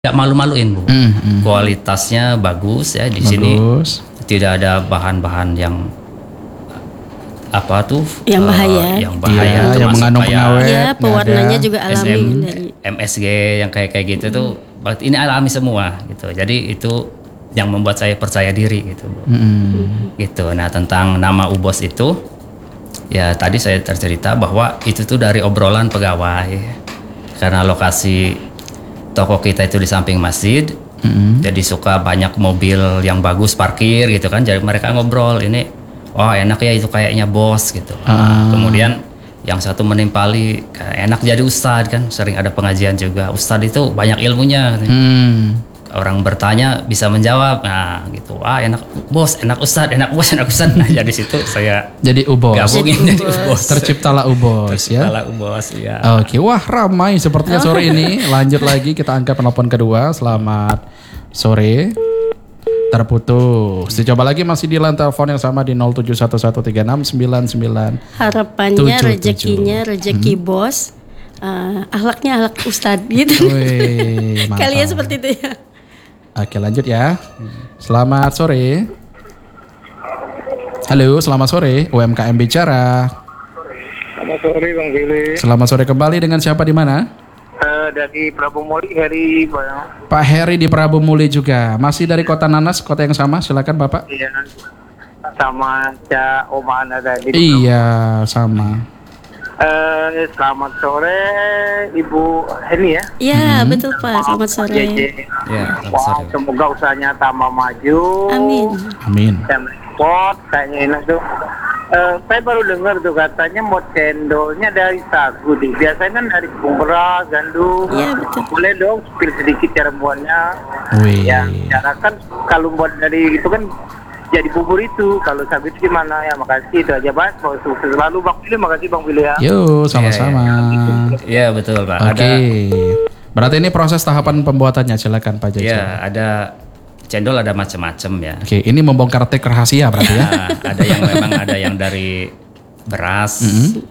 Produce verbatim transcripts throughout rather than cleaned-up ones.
Tidak malu-maluin Bu, Hmm, hmm. kualitasnya bagus ya di Bagus. sini. Tidak ada bahan-bahan yang apa tuh Yang bahaya. eh, yang bahaya, Iya, yang termasuk mengandung kayak pengawet. Ya, nggak pewarnanya ada. juga S alami M, dari M S G yang kayak kayak gitu tuh, berarti ini alami semua gitu. Jadi itu yang membuat saya percaya diri gitu Bu. Hmm. Gitu. Nah tentang nama Ubos itu, ya tadi saya tercerita bahwa itu tuh dari obrolan pegawai, karena lokasi toko kita itu di samping masjid, Hmm. jadi suka banyak mobil yang bagus parkir gitu kan. Jadi mereka ngobrol ini, wah enak ya itu kayaknya bos gitu. Ah. Kemudian yang satu menimpali, kayak enak jadi ustadz kan, sering ada pengajian juga. Ustadz itu banyak ilmunya. Hmm. Orang bertanya bisa menjawab, nah gitu. Wah enak bos, enak ustadz, enak bos, enak ustadz. Nah jadi situ saya Jadi Ubos. gabungin Jadi jadi Ubos. Ubos. Terciptalah Ubos ya. Terciptalah Ubos ya. Oke, wah ramai sepertinya sore ini. Lanjut lagi, kita angkat penelpon kedua. Selamat sore. Terputus. Dicoba lagi masih di line telepon yang sama di nol tujuh satu satu tiga enam sembilan sembilan. harapannya Tujuh, rezekinya rezeki bos, uh, akhlaknya akhlak ustadz gitu. Wih, mantap. Kalian seperti itu ya. Oke, lanjut ya. Selamat sore. Halo, selamat sore. U M K M bicara. Selamat sore Bang Billy. Selamat sore kembali, dengan siapa di mana? Uh, dari Prabu Muli Heri Bang. Pak Heri di Prabu Muli juga. Masih dari Kota Nanas, kota yang sama. Silakan Bapak. Iya. Sama Cak Omana tadi. Iya, sama. Uh, selamat sore Ibu Heni ya. Iya betul Pak. Selamat sore. J J. Ya, selamat Wah, sore. semoga usahanya tambah maju. Amin. Amin. Dan repot kayaknya enak tuh. Eh, saya baru dengar tuh katanya mau cendolnya dari sagu deh. Biasanya kan dari tepung beras, gandum. Iya, betul. Boleh dong spill sedikit cara buatnya. Wih. Ya, cara kan kalau buat dari itu kan jadi bubur itu. Kalau sagu itu gimana ya? Makasih itu aja Bang. Mau sukses selalu Bang Billy. Makasih Bang Billy ya. Yuk, sama-sama. Iya betul Pak. Oke. Ada Berarti ini proses tahapan pembuatannya, silakan Pak Jaja. ya ada cendol ada macam-macam ya. Oke, ini membongkar trik rahasia berarti ya. Nah, ada yang memang ada yang dari beras,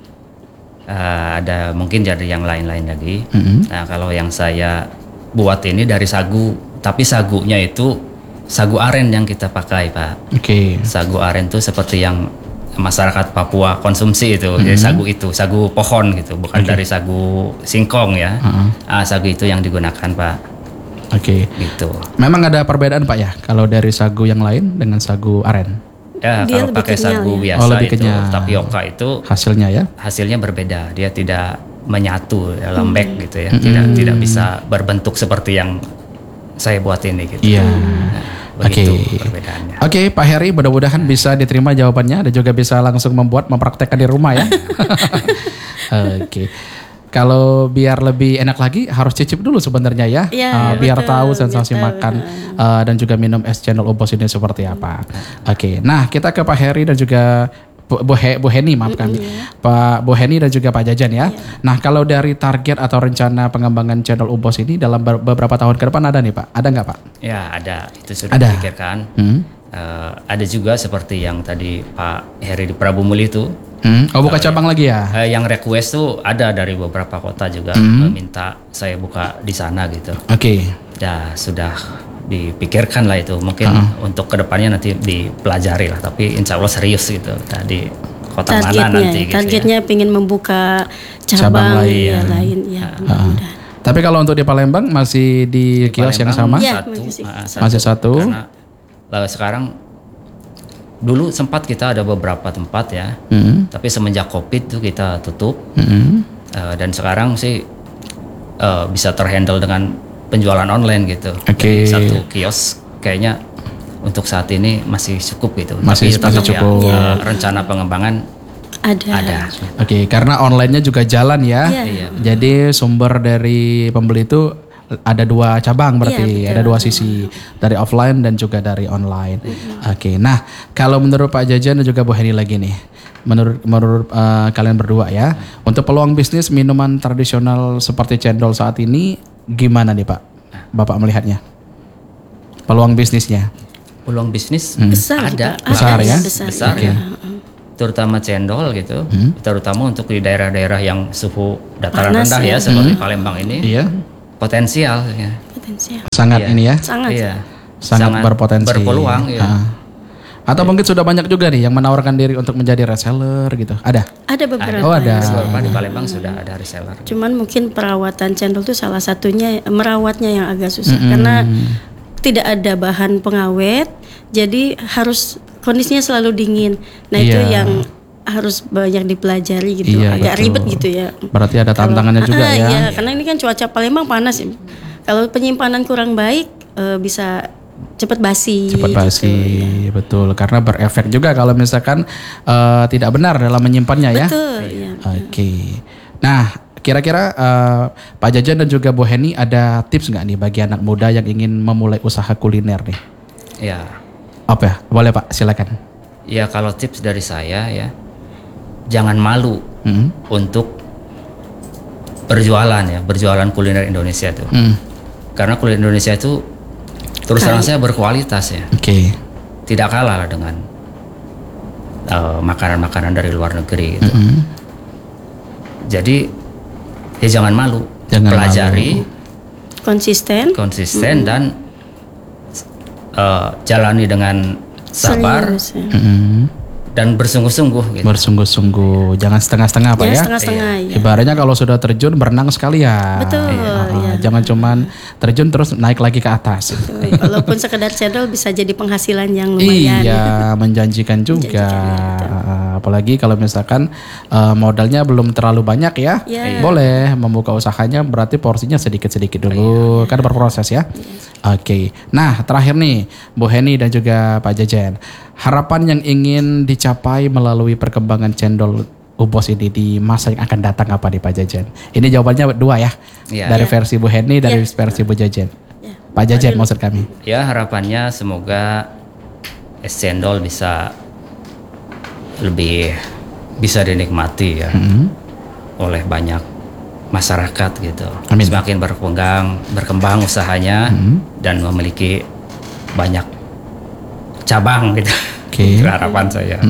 eh, ada mungkin dari yang lain-lain lagi. Mm-mm. Nah kalau yang saya buat ini dari sagu, tapi sagunya itu sagu aren yang kita pakai Pak. Oke. Sagu aren tuh seperti yang masyarakat Papua konsumsi itu, jadi sagu itu, sagu pohon gitu, bukan dari sagu singkong ya. Ah, sagu itu yang digunakan Pak, Oke. gitu. Memang ada perbedaan Pak ya kalau dari sagu yang lain dengan sagu aren? Ya Dia kalau lebih pakai kenyal sagu ya? biasa Oh, lebih itu kenyal. tapioka itu Hasilnya ya? hasilnya berbeda, dia tidak menyatu dalam bag gitu ya, tidak tidak bisa berbentuk seperti yang saya buat ini gitu. Iya. Nah, Oke. begitu perbedaannya. Oke, Pak Heri, mudah-mudahan bisa diterima jawabannya dan juga bisa langsung membuat mempraktekkan di rumah ya. Oke. Kalau biar lebih enak lagi harus cicip dulu sebenarnya ya, Iya, Uh, biar betul, tahu sensasi betul. makan uh, dan juga minum es cendol Ubos ini seperti apa. Oke, nah kita ke Pak Heri dan juga Bu, Bu, He- Bu Heni maafkan, Pak Bu Heni dan juga Pak Jajan ya. Nah kalau dari target atau rencana pengembangan cendol Ubos ini dalam ber- beberapa tahun ke depan ada nih Pak? Ada nggak Pak? Ya ada, itu sudah Ada. dipikirkan. Hmm? Eh, ada juga seperti yang tadi Pak Heri di Prabu Muli itu. Hmm? Oh buka cabang lagi ya? Eh, yang request tuh ada dari beberapa kota juga meminta saya buka di sana gitu. Oke. Ya sudah dipikirkan lah itu. Mungkin untuk kedepannya nanti dipelajari lah. Tapi insya Allah serius gitu. Nah, di kota mana Targetnya, nanti gitu targetnya pengen membuka Cabang cabang, lain. ya, lain ya. mudah-mudahan. Tapi kalau untuk di Palembang masih di ya. kios yang Palembang sama? Iya, Satu, masih- ah, Masih satu. Karena lah, sekarang dulu sempat kita ada beberapa tempat ya. Hmm. Tapi semenjak Covid tuh kita tutup. Hmm. Eh, dan sekarang sih eh, bisa terhandle dengan penjualan online gitu. Oke. Jadi satu kios kayaknya untuk saat ini masih cukup gitu. Masih- Tapi tetap masih ya, cukup. eh, rencana pengembangan Ada. ada. Oke, karena online-nya juga jalan ya. Iya. Iya. Jadi sumber dari pembeli itu ada dua cabang berarti, Iya, betul. ada dua sisi, dari offline dan juga dari online. Oke, nah kalau menurut Pak Jajan dan juga Bu Heni lagi nih, menurut menurut eh, kalian berdua ya, untuk peluang bisnis minuman tradisional seperti cendol saat ini gimana nih Pak? Bapak melihatnya? Peluang bisnisnya? Peluang bisnis Besar ada. juga. Besar Ada, ya? Besar, Besar ya. ya. Terutama cendol gitu, terutama untuk di daerah-daerah yang suhu dataran Panas rendah ya, ya. seperti Palembang ini, Iya. potensial ya. Potensial. Sangat Iya. ini ya. Sangat. Iya. Sangat, berpotensi. berpeluang ya. Ah. Atau mungkin sudah banyak juga nih yang menawarkan diri untuk menjadi reseller gitu. Ada? Ada beberapa. Oh, ada. yang- Beberapa di Palembang sudah ada reseller. Cuman mungkin perawatan cendol itu salah satunya, merawatnya yang agak susah karena tidak ada bahan pengawet, jadi harus kondisinya selalu dingin. Nah itu Iya. yang harus banyak dipelajari gitu, Iya, agak betul. ribet gitu ya. Berarti ada tantangannya Kalau- juga ah, ya. Iya, karena ini kan cuaca Palembang panas ya. Kalau penyimpanan kurang baik eh, bisa cepat basi. Cepat basi, gitu. betul. Karena berefek juga kalau misalkan eh, tidak benar dalam menyimpannya ya. Betul, ya. Oke. Nah, kira-kira eh, Pak Jajan dan juga Bu Heni ada tips nggak nih bagi anak muda yang ingin memulai usaha kuliner nih? Ya. Apa ya? Boleh Pak, silakan. Ya kalau tips dari saya ya, jangan malu Hmm. untuk berjualan ya, berjualan kuliner Indonesia itu. Hmm. Karena kuliner Indonesia itu terus terang saya berkualitas ya. Oke. Tidak kalah lah dengan eh, makanan-makanan dari luar negeri gitu. Hmm. Jadi ya jangan malu, Jangan pelajari, Konsisten. konsisten dan eh, jalani dengan sabar serius, ya. Hmm. dan bersungguh-sungguh gitu. Bersungguh-sungguh, jangan setengah-setengah Pak Jangan ya. setengah-setengah ya. Ibaratnya kalau sudah terjun berenang sekalian. Betul, Ah, iya. Jangan cuman terjun terus naik lagi ke atas. Betul. Walaupun sekedar cendol bisa jadi penghasilan yang lumayan. Iya, menjanjikan juga. Ah, Apalagi kalau misalkan eh, modalnya belum terlalu banyak ya, Iya. boleh membuka usahanya. Berarti porsinya sedikit-sedikit dulu, kan berproses ya. Oke. Nah, terakhir nih, Bu Heni dan juga Pak Jajan, harapan yang ingin dicapai melalui perkembangan cendol Ubos ini di masa yang akan datang apa nih Pak Jajan? Ini jawabannya dua ya, Iya. dari Iya. versi Bu Heni, dari Iya. versi Bu Jajan. Ya. Pak Jajan maksud kami. Ya harapannya semoga es cendol bisa lebih bisa dinikmati ya oleh banyak masyarakat gitu. Amin. Semakin berkembang berkembang usahanya dan memiliki banyak cabang gitu. Oke. Itu harapan saya.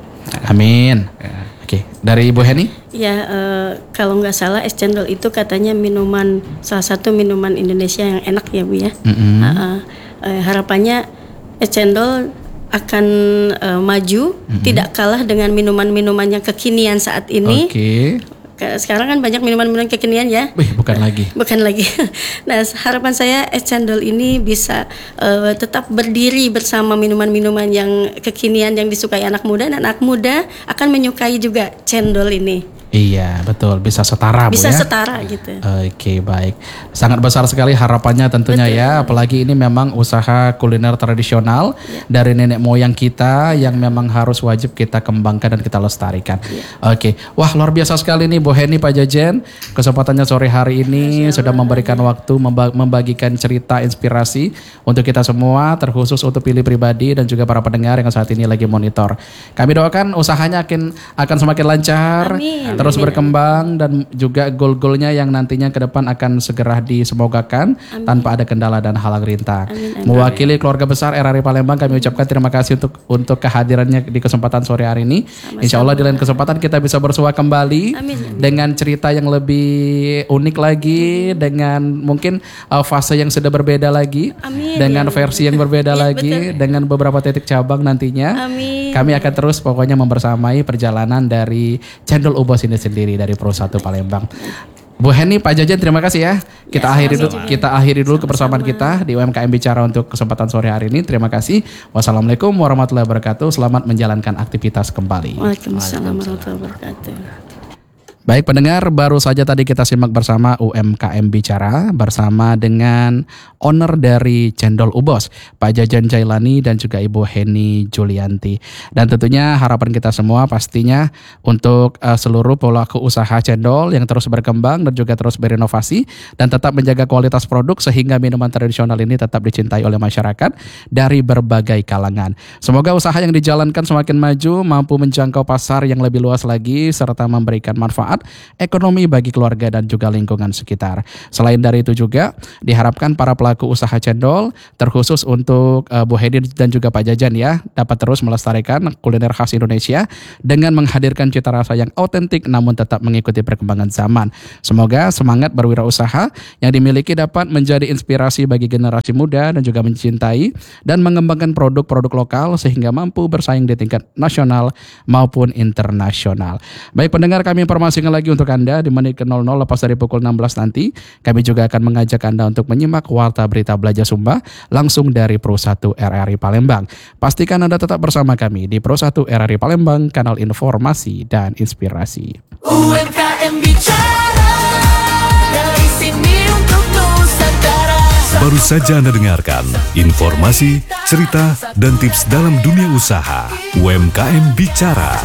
Amin. Ya. Oke, dari Ibu Heni? Ya, eh, kalau nggak salah es cendol itu katanya minuman, salah satu minuman Indonesia yang enak ya Bu ya. Mm-mm. Ah, ah. Eh, harapannya es cendol akan eh, maju, tidak kalah dengan minuman-minuman yang kekinian saat ini. Oke. Ke- Sekarang kan banyak minuman-minuman kekinian ya. Wih, bukan lagi. Bukan lagi. Nah, harapan saya es cendol ini bisa eh, tetap berdiri bersama minuman-minuman yang kekinian yang disukai anak muda, dan anak muda akan menyukai juga cendol ini. Iya, betul. Bisa setara, Bisa Bu ya. setara gitu. Oke, baik. Sangat besar sekali harapannya tentunya ya. Apalagi ini memang usaha kuliner tradisional dari nenek moyang kita yang memang harus wajib kita kembangkan dan kita lestarikan. Oke. Wah, luar biasa sekali nih Bu Heni, Pak Jajan. Kesempatannya sore hari ini sudah memberikan waktu memba- membagikan cerita inspirasi untuk kita semua, terkhusus untuk Pilih pribadi dan juga para pendengar yang saat ini lagi monitor. Kami doakan usahanya akan akan semakin lancar. Amin. Terus berkembang dan juga goal-goalnya yang nantinya ke depan akan segera disemogakan tanpa ada kendala dan halang rintang. Mewakili keluarga besar R R I Palembang, kami ucapkan terima kasih untuk untuk kehadirannya di kesempatan sore hari ini. Insya Allah di lain kesempatan kita bisa bersua kembali Amin. dengan cerita yang lebih unik lagi, dengan mungkin uh, fase yang sudah berbeda lagi, Amin, dengan ya. versi yang berbeda Ya, lagi, dengan beberapa titik cabang nantinya. Amin. Kami akan terus pokoknya membersamai perjalanan dari Cendol Ubos ini sendiri dari Pro satu Palembang. Bu Heni, Pak Jajan, terima kasih ya. Kita akhiri dulu, kita akhiri dulu kebersamaan kita di U M K M Bicara untuk kesempatan sore hari ini. Terima kasih. Wassalamualaikum warahmatullahi wabarakatuh. Selamat menjalankan aktivitas kembali. Waalaikumsalam warahmatullahi wabarakatuh. Baik pendengar, baru saja tadi kita simak bersama U M K M Bicara bersama dengan owner dari Cendol Ubos, Pak Jajan Jailani dan juga Ibu Heni Julianti. Dan tentunya harapan kita semua pastinya untuk uh, seluruh pelaku usaha cendol yang terus berkembang dan juga terus berinovasi dan tetap menjaga kualitas produk sehingga minuman tradisional ini tetap dicintai oleh masyarakat dari berbagai kalangan. Semoga usaha yang dijalankan semakin maju, mampu menjangkau pasar yang lebih luas lagi serta memberikan manfaat bermanfaat ekonomi bagi keluarga dan juga lingkungan sekitar. Selain dari itu juga diharapkan para pelaku usaha cendol terkhusus untuk uh, Bu Hedi dan juga Pak Jajan ya dapat terus melestarikan kuliner khas Indonesia dengan menghadirkan cita rasa yang autentik namun tetap mengikuti perkembangan zaman. Semoga semangat berwirausaha yang dimiliki dapat menjadi inspirasi bagi generasi muda dan juga mencintai dan mengembangkan produk-produk lokal sehingga mampu bersaing di tingkat nasional maupun internasional. Baik pendengar, kami informasikan lagi untuk Anda di menit ke nol nol lepas dari pukul enam belas nanti. Kami juga akan mengajak Anda untuk menyimak Warta Berita Belajar Sumba langsung dari Pro satu R R I Palembang. Pastikan Anda tetap bersama kami di Pro satu R R I Palembang, kanal informasi dan inspirasi. U M K M Bicara dari sini untuk Nusantara. Baru saja Anda dengarkan informasi, cerita, dan tips dalam dunia usaha U M K M Bicara.